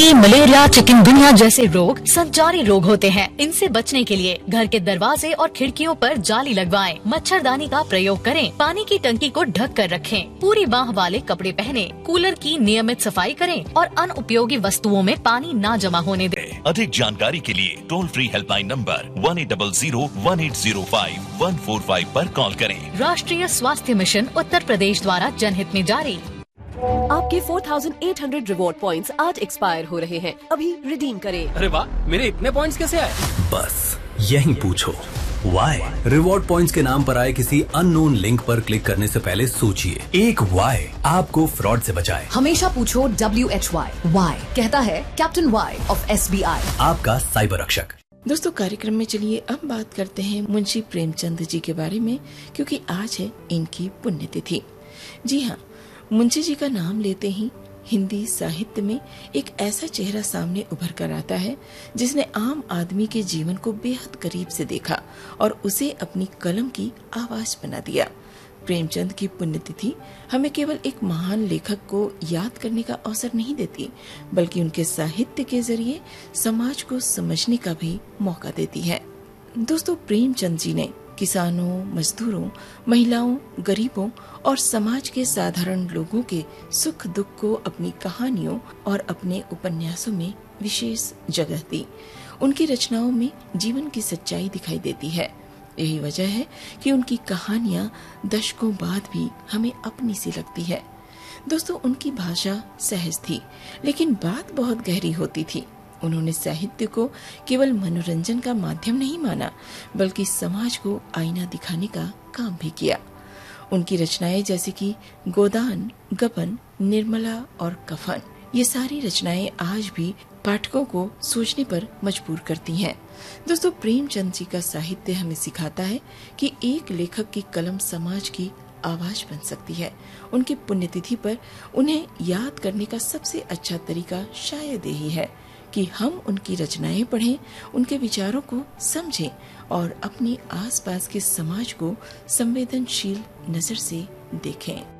Dengue, malaria, chikungunya जैसे रोग संचारी रोग होते हैं। इनसे बचने के लिए घर के दरवाजे और खिड़कियों पर जाली लगवाएं, मच्छरदानी का प्रयोग करें, पानी की टंकी को ढक कर रखें, पूरी बाह वाले कपड़े पहने, कूलर की नियमित सफाई करें और अनुपयोगी वस्तुओं में पानी न जमा होने दें। अधिक जानकारी के लिए टोल फ्री हेल्पलाइन नंबर 1800-1805-145 पर कॉल करें। राष्ट्रीय स्वास्थ्य मिशन उत्तर प्रदेश द्वारा जनहित में जारी। आपके 4800 रिवॉर्ड पॉइंट्स आज एक्सपायर हो रहे हैं, अभी रिडीम करें। अरे वाह, मेरे इतने पॉइंट्स कैसे आए? बस यही पूछो वाई। रिवॉर्ड पॉइंट्स के नाम पर आए किसी अननोन लिंक पर क्लिक करने से पहले सोचिए, एक वाई आपको फ्रॉड से बचाए। हमेशा पूछो WHY, वाई कहता है कैप्टन वाई ऑफ SBI, आपका साइबर रक्षक। दोस्तों, कार्यक्रम में चलिए अब बात करते हैं मुंशी प्रेमचंद जी के बारे में, क्योंकि आज है इनकी पुण्यतिथि। जी हाँ, मुंशी जी का नाम लेते ही हिंदी साहित्य में एक ऐसा चेहरा सामने उभर कर आता है जिसने आम आदमी के जीवन को बेहद करीब से देखा और उसे अपनी कलम की आवाज बना दिया। प्रेमचंद की पुण्यतिथि हमें केवल एक महान लेखक को याद करने का अवसर नहीं देती, बल्कि उनके साहित्य के जरिए समाज को समझने का भी मौका देती है। दोस्तों, प्रेमचंद जी ने किसानों, मजदूरों, महिलाओं, गरीबों और समाज के साधारण लोगों के सुख दुख को अपनी कहानियों और अपने उपन्यासों में विशेष जगह दी। उनकी रचनाओं में जीवन की सच्चाई दिखाई देती है। यही वजह है कि उनकी कहानियां दशकों बाद भी हमें अपनी सी लगती है। दोस्तों, उनकी भाषा सहज थी, लेकिन बात बहुत गहरी होती थी। उन्होंने साहित्य को केवल मनोरंजन का माध्यम नहीं माना, बल्कि समाज को आईना दिखाने का काम भी किया। उनकी रचनाएं जैसे कि गोदान, गबन, निर्मला और कफन, ये सारी रचनाएं आज भी पाठकों को सोचने पर मजबूर करती हैं। दोस्तों, प्रेमचंद जी का साहित्य हमें सिखाता है कि एक लेखक की कलम समाज की आवाज बन सकती है। उनकी पुण्यतिथि पर उन्हें याद करने का सबसे अच्छा तरीका शायद यही है कि हम उनकी रचनाएं पढ़ें, उनके विचारों को समझें और अपने आसपास के समाज को संवेदनशील नजर से देखें।